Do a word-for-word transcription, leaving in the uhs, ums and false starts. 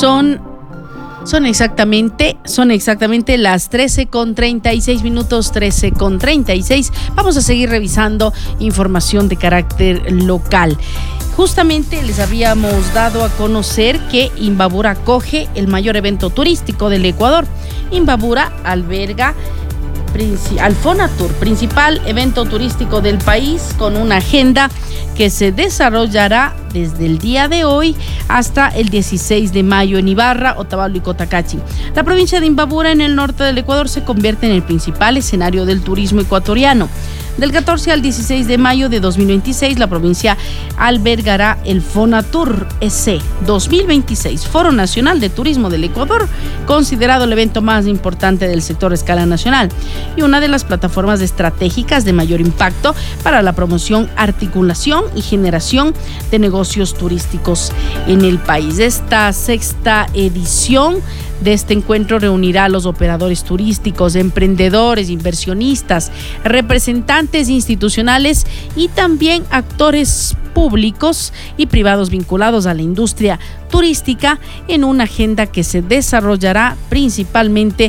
Son, son, exactamente, son exactamente las trece con treinta y seis minutos, trece con treinta y seis. Vamos a seguir revisando información de carácter local. Justamente les habíamos dado a conocer que Imbabura acoge el mayor evento turístico del Ecuador. Imbabura alberga al Fonatur, principal evento turístico del país, con una agenda que se desarrollará desde el día de hoy hasta el dieciséis de mayo en Ibarra, Otavalo y Cotacachi. La provincia de Imbabura, en el norte del Ecuador, se convierte en el principal escenario del turismo ecuatoriano. Del catorce al dieciséis de mayo de dos mil veintiséis, la provincia albergará el Fonatur E C dos mil veintiséis, Foro Nacional de Turismo del Ecuador, considerado el evento más importante del sector a escala nacional y una de las plataformas estratégicas de mayor impacto para la promoción, articulación y generación de negocios turísticos en el país. Esta sexta edición de este encuentro reunirá a los operadores turísticos, emprendedores, inversionistas, representantes institucionales y también actores públicos y privados vinculados a la industria turística en una agenda que se desarrollará principalmente